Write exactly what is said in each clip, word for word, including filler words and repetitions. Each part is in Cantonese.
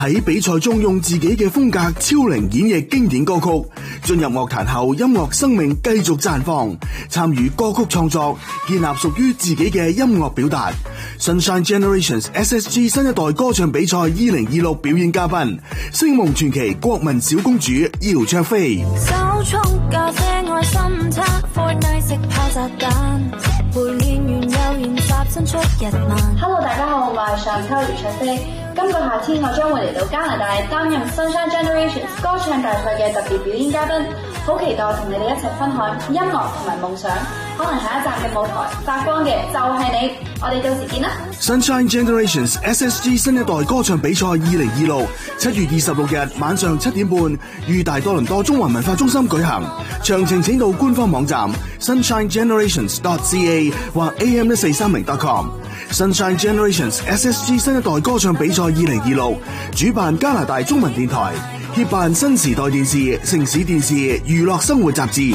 喺比賽中用自己嘅風格超齡演繹經典歌曲，進入樂壇後音樂生命繼續綻放，參與歌曲創作，建立屬於自己嘅音樂表達。Sunshine Generations S S G 新一代歌唱比賽二零二六表演嘉賓，星夢傳奇國民小公主姚焯菲。 手沖咖啡愛心測 Fortnite 式炮炸彈，陪練完又研習新出日漫。 Hello， 大家好，我係上秋姚焯菲。今個夏天我將會嚟到加拿大擔任 Sunshine Generations 歌唱大賽嘅特別表演嘉賓，好期待同你哋一齊分享音樂同埋夢想。可能下一站嘅舞台發光嘅就係你，我哋到時見啦。 Sunshine Generations S S G 新一代歌唱比賽二零二六，七月二十六日晚上七點半，於大多倫多中環文化中心舉行。詳情請到官方網站 sunshine generations dot c a 或 a m 一四三零 dot com。Sunshine Generations S S G 新一代歌唱比賽二零二六，主辦加拿大中文電台，協辦新時代電視、城市電視、娛樂生活雜誌。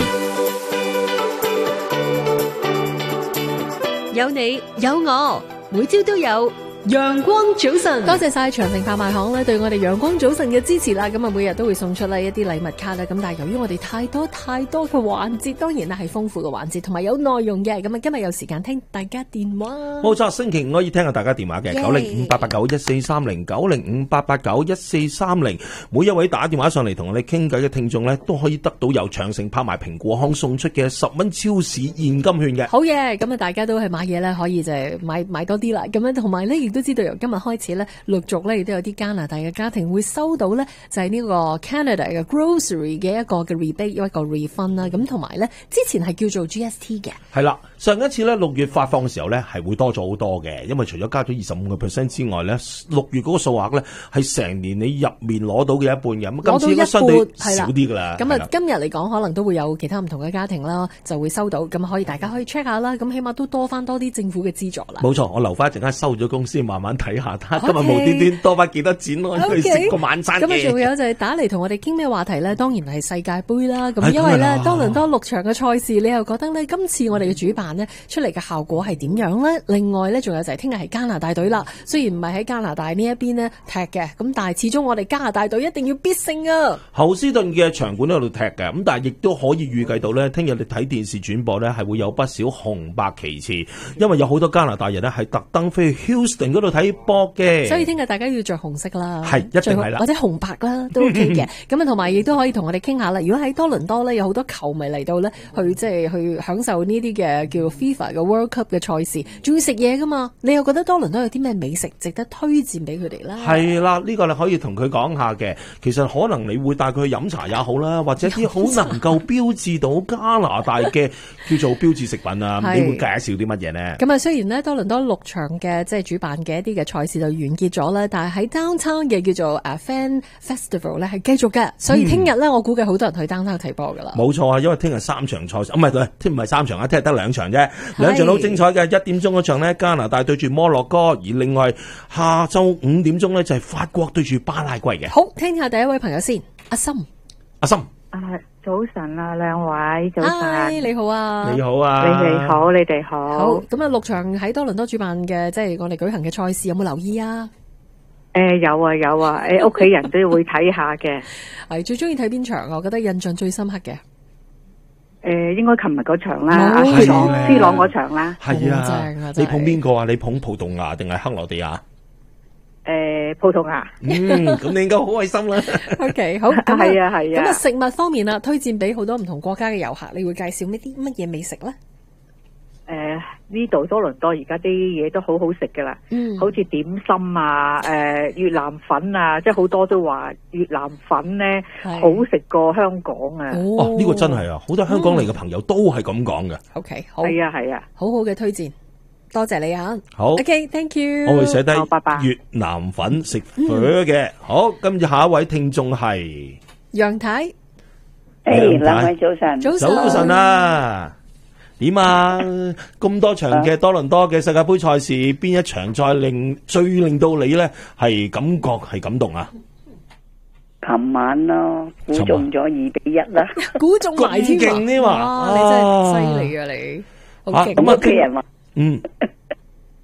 有你有我，每朝都有陽光早晨。多謝晒長城拍賣行咧對我哋陽光早晨嘅支持啦。咁啊，每日都會送出咧一啲禮物卡啦。咁但係由於我哋太多太多嘅環節，當然咧係豐富嘅環節，同埋有內容嘅。咁啊，今日有時間聽大家電話。 冇錯，星期五可以聽下大家電話嘅九零五八八九一四三零九零五八八九一四三零。每一位打電話上嚟同我哋傾偈嘅聽眾咧，都可以得到由長城拍賣蘋果康送出嘅十蚊超市現金券嘅。 好嘢，咁啊，大家都係買嘢咧，可以就係買買多啲啦。咁樣同埋咧，亦都知道由今日開始咧，陸續咧亦都有啲加拿大嘅家庭會收到咧，就係呢個 Canada 嘅 grocery 嘅一個嘅 rebate 一個 refund 啦。咁同埋咧，之前係叫做 G S T 嘅。 係啦，上一次咧六月發放嘅時候咧係會多咗好多嘅，因為除咗加咗二十五個 percent 之外咧，六月嗰個數額咧係成年你入面攞到嘅一半嘅。咁今次應該相對少啲噶啦。 咁啊，今日嚟講可能都會有其他唔同嘅家庭啦，就會收到。咁可以大家可以 check 下啦。咁起碼都多翻多啲政府嘅資助啦。 冇錯，我留翻一陣間收咗公司慢慢睇下，睇下今日無端端多翻幾多錢咯，去食個晚餐嘅。咁啊，仲有就係打嚟同我哋傾咩話題咧？當然係世界盃啦。咁因為咧多倫多六場嘅賽事，你又覺得咧今次我哋嘅主辦咧出嚟嘅效果係點樣咧？另外咧，仲有就係聽日係加拿大隊啦。雖然唔係喺加拿大呢一邊咧踢嘅，咁但係始終我哋加拿大隊一定要必勝啊！侯斯頓嘅場館喺度踢嘅，咁但係亦都可以預計到咧，聽日你睇電視轉播咧係會有不少紅白旗幟，因為有好多加拿大人咧係特登飛去 Houston 嗰度睇波嘅。所以聽日大家要着紅色啦，係一定係啦，或者紅白啦都 OK 嘅。咁啊，同埋亦都可以同我哋傾下啦。如果喺多倫多咧，有好多球迷嚟到咧，去即係去享受呢啲嘅叫 FIFA 嘅 World Cup 嘅賽事，仲要食嘢噶嘛？你又覺得多倫多有啲咩美食值得推薦俾佢哋啦？係啦，呢個你可以同佢講下嘅。其實可能你會帶佢去飲茶也好啦，或者啲好能夠標誌到加拿大嘅叫做標誌食品啊，你會介紹啲乜嘢呢？咁啊，雖然呢，多倫多六場嘅即係主辦嘅一啲嘅賽事就完結咗啦，但係喺 downtown 嘅叫做誒 Fan Festival 咧係繼續嘅，所以聽日咧我估計好多人去 downtown 睇波噶啦。冇錯啊，因為聽日三場賽事，唔係聽唔係三場啊，聽日得兩場啫，兩場都好精彩嘅。一點鐘嗰場呢，加拿大對住摩洛哥，而另外下晝五點鐘呢，就係法國對住巴拉圭嘅。好，聽下第一位朋友先，阿森，阿森。 啊，早晨啊，兩位早晨， 你好啊， 你好啊， 你哋好，你哋好。 好，咁啊，六場喺多倫多主辦嘅，即係我哋舉行嘅賽事，有冇留意啊？ 誒、呃，有啊，有啊，誒，屋企人都會睇下嘅。 係最中意睇邊場？我覺得印象最深刻嘅。誒、 呃，應該琴日嗰場啦，阿 C 朗 C 朗嗰場啦。 係啊，啊你捧邊個啊？你捧葡萄牙定係克羅地亞？ 誒、呃，葡萄牙。 嗯，咁你應該好開心啦。 O K， 好， 係啊，係啊。 咁啊，食物方面啦，推薦俾好多唔同國家嘅遊客，你會介紹呢啲乜嘢美食咧？ 誒、呃，呢度多倫多而家啲嘢都好好食噶啦，嗯，好似點心啊，誒、呃，越南粉啊，即係好多都話越南粉咧好食過香港啊。 哦，呢、這個真係啊，好多香港嚟嘅朋友都係咁講嘅。 O K，好， 係啊，係啊， 好好嘅推薦。多謝你啊！ 好 ，OK，Thank you。 我會寫低越南粉食粉嘅。好，今日下一位聽眾係楊太。 誒，兩位早晨， 早晨，早晨啊！點啊？咁多場嘅多倫多嘅世界盃賽事，邊一場再令最令到你咧係感覺係感動啊？ 琴晚咯，估中咗二比一啦， 估中埋添啊！哇，你真係犀利啊！你好勁，咁屋企人話。 嗯，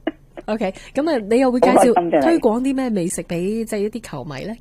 OK， 咁啊，你又會介紹推廣啲咩美食俾即係一啲球迷咧？